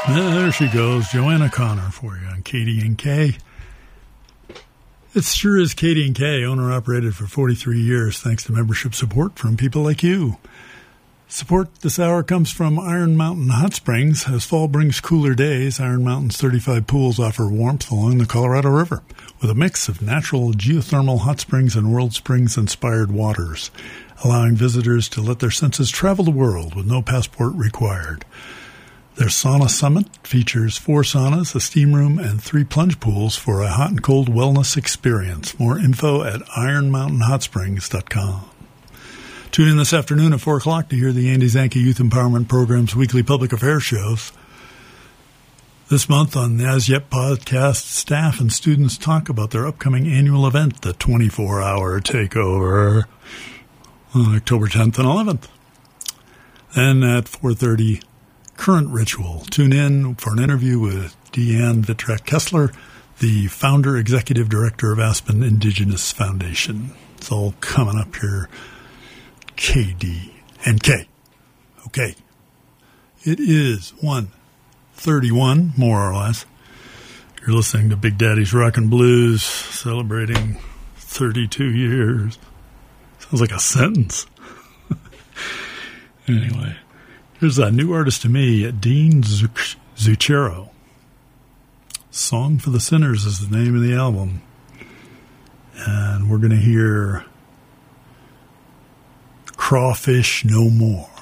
There she goes, Joanna Connor for you on KD&K. It sure is KD&K, owner-operated for 43 years, thanks to membership support from people like you. Support this hour comes from Iron Mountain Hot Springs. As fall brings cooler days, Iron Mountain's 35 pools offer warmth along the Colorado River, with a mix of natural geothermal hot springs and World Springs-inspired waters, allowing visitors to let their senses travel the world with no passport required. Their Sauna Summit features 4 saunas, a steam room, and 3 plunge pools for a hot and cold wellness experience. More info at ironmountainhotsprings.com. Tune in this afternoon at 4 o'clock to hear the Andy Zanke Youth Empowerment Program's weekly public affairs shows. This month on the As Yet podcast, staff and students talk about their upcoming annual event, the 24-hour Takeover, on October 10th and 11th. Then at 4:30, Current Ritual. Tune in for an interview with Deanne Vitrek-Kessler, the founder, executive director of Aspen Indigenous Foundation. It's all coming up here. KD&K. Okay. It is 1:31, more or less. You're listening to Big Daddy's Rockin' Blues, celebrating 32 years. Sounds like a sentence. Anyway. Here's a new artist to me, Dean Zucchero. Song for the Sinners is the name of the album. And we're going to hear Crawfish No More.